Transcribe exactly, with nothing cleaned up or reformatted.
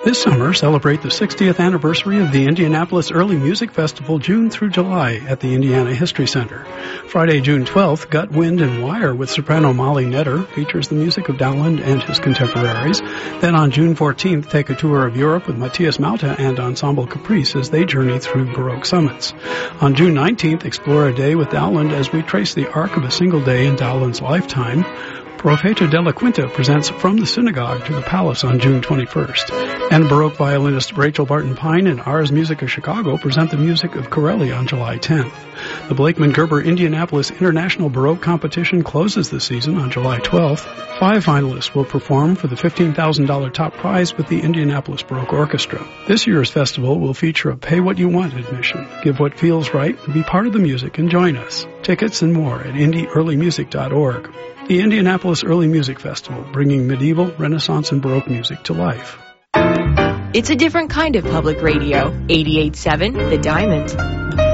This summer, celebrate the sixtieth anniversary of the Indianapolis Early Music Festival June through July at the Indiana History Center. Friday, June twelfth, Gut, Wind, and Wire with soprano Molly Netter features the music of Dowland and his contemporaries. Then on June fourteenth, take a tour of Europe with Matthias Malta and Ensemble Caprice as they journey through Baroque summits. On June nineteenth, explore a day with Dowland as we trace the arc of a single day in Dowland's lifetime. Profeta della Quinta presents From the Synagogue to the Palace on June twenty-first. And Baroque violinist Rachel Barton Pine and Ars Musica Chicago present the music of Corelli on July tenth. The Blakeman Gerber Indianapolis International Baroque Competition closes the season on July twelfth. Five finalists will perform for the fifteen thousand dollars top prize with the Indianapolis Baroque Orchestra. This year's festival will feature a pay-what-you-want admission. Give what feels right and be part of the music and join us. Tickets and more at indie early music dot org. The Indianapolis Early Music Festival, bringing medieval, Renaissance, and Baroque music to life. It's a different kind of public radio. eighty-eight point seven The Diamond.